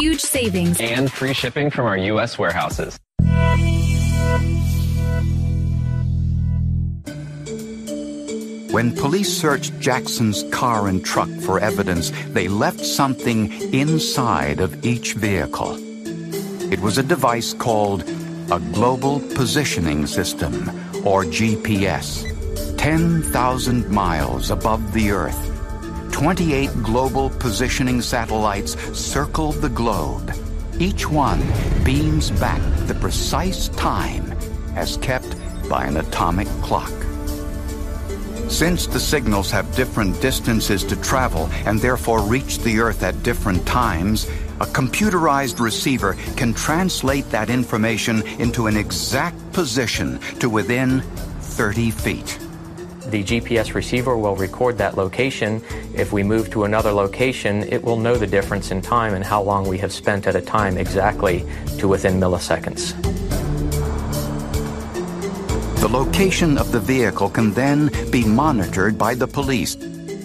huge savings and free shipping from our U.S. warehouses. When police searched Jackson's car and truck for evidence, they left something inside of each vehicle. It was a device called a Global Positioning System, or GPS. 10,000 miles above the Earth, 28 global positioning satellites circle the globe. Each one beams back the precise time as kept by an atomic clock. Since the signals have different distances to travel and therefore reach the Earth at different times, a computerized receiver can translate that information into an exact position to within 30 feet. The GPS receiver will record that location. If we move to another location, it will know the difference in time and how long we have spent at a time exactly to within milliseconds. The location of the vehicle can then be monitored by the police.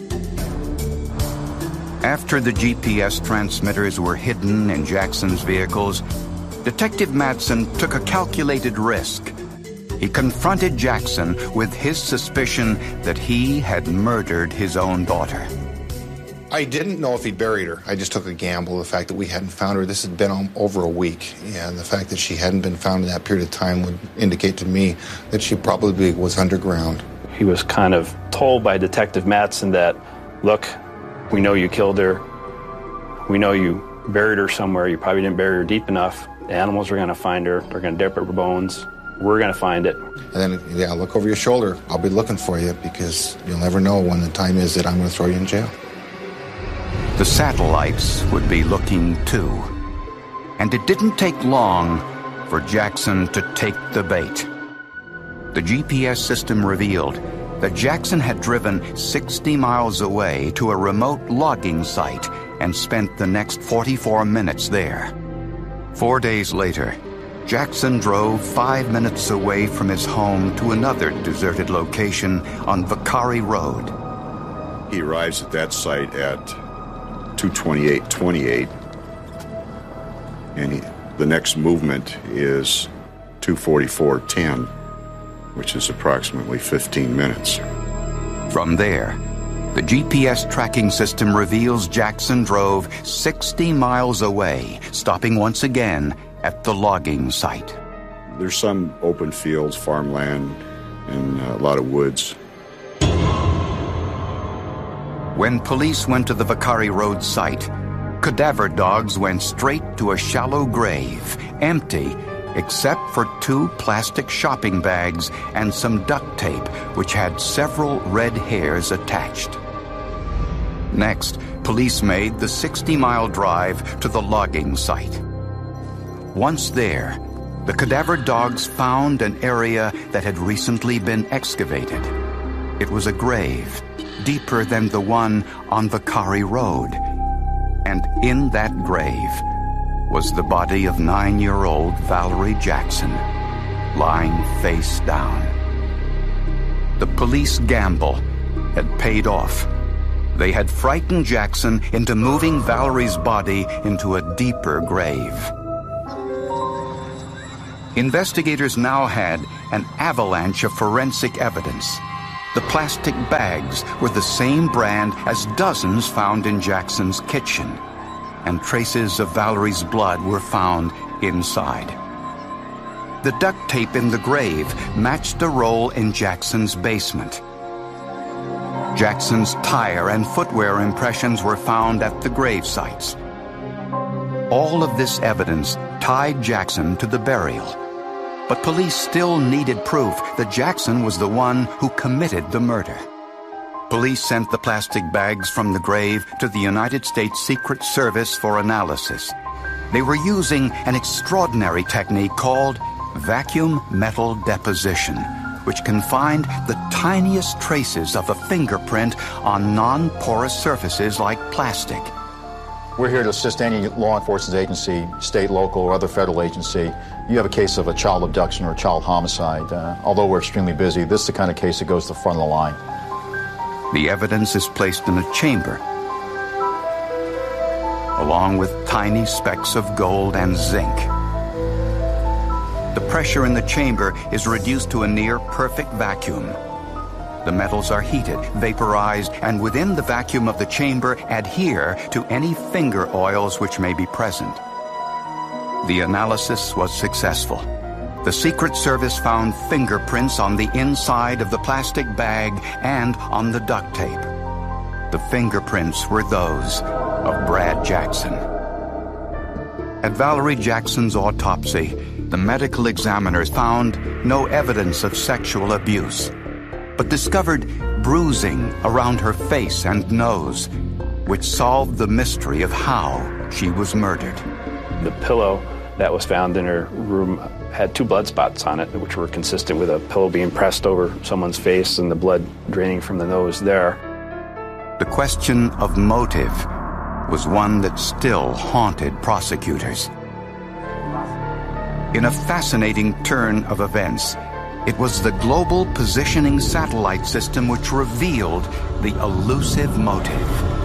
After the GPS transmitters were hidden in Jackson's vehicles, Detective Madsen took a calculated risk. He confronted Jackson with his suspicion that he had murdered his own daughter. I didn't know if he'd buried her. I just took a gamble, the fact that we hadn't found her. This had been over a week, and the fact that she hadn't been found in that period of time would indicate to me that she probably was underground. He was kind of told by Detective Madsen that, look, we know you killed her. We know you buried her somewhere. You probably didn't bury her deep enough. The animals are going to find her. They're going to dip her bones. We're going to find it. And then, yeah, look over your shoulder. I'll be looking for you because you'll never know when the time is that I'm going to throw you in jail. The satellites would be looking too. And it didn't take long for Jackson to take the bait. The GPS system revealed that Jackson had driven 60 miles away to a remote logging site and spent the next 44 minutes there. 4 days later, Jackson drove 5 minutes away from his home to another deserted location on Vicari Road. He arrives at that site at 2:28:28, and the next movement is 2:44:10, which is approximately 15 minutes. From there, the GPS tracking system reveals Jackson drove 60 miles away, stopping once again at the logging site. There's some open fields, farmland, and a lot of woods. When police went to the Vicari Road site, cadaver dogs went straight to a shallow grave, empty except for 2 plastic shopping bags and some duct tape which had several red hairs attached. Next, police made the 60-mile drive to the logging site. Once there, the cadaver dogs found an area that had recently been excavated. It was a grave, deeper than the one on Vicari Road. And in that grave was the body of 9-year-old Valerie Jackson, lying face down. The police gamble had paid off. They had frightened Jackson into moving Valerie's body into a deeper grave. Investigators now had an avalanche of forensic evidence. The plastic bags were the same brand as dozens found in Jackson's kitchen, and traces of Valerie's blood were found inside. The duct tape in the grave matched a roll in Jackson's basement. Jackson's tire and footwear impressions were found at the grave sites. All of this evidence tied Jackson to the burial. But police still needed proof that Jackson was the one who committed the murder. Police sent the plastic bags from the grave to the United States Secret Service for analysis. They were using an extraordinary technique called vacuum metal deposition, which can find the tiniest traces of a fingerprint on non-porous surfaces like plastic. We're here to assist any law enforcement agency, state, local, or other federal agency. You have a case of a child abduction or a child homicide. Although we're extremely busy, this is the kind of case that goes to the front of the line. The evidence is placed in a chamber. along with tiny specks of gold and zinc. The pressure in the chamber is reduced to a near-perfect vacuum. The metals are heated, vaporized, and within the vacuum of the chamber adhere to any finger oils which may be present. The analysis was successful. The Secret Service found fingerprints on the inside of the plastic bag and on the duct tape. The fingerprints were those of Brad Jackson. At Valerie Jackson's autopsy, the medical examiners found no evidence of sexual abuse, but discovered bruising around her face and nose, which solved the mystery of how she was murdered. The pillow that was found in her room had 2 blood spots on it, which were consistent with a pillow being pressed over someone's face and the blood draining from the nose there. The question of motive was one that still haunted prosecutors. In a fascinating turn of events, it was the Global Positioning Satellite System which revealed the elusive motive.